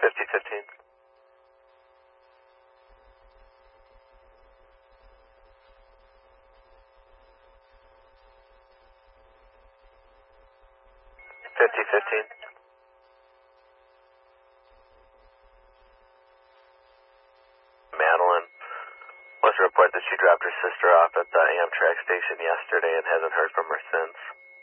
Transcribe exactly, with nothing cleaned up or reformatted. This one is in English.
fifty fifteen. fifty fifteen. Madeline wants to report that she dropped her sister off at the Amtrak station yesterday and hasn't heard from her since.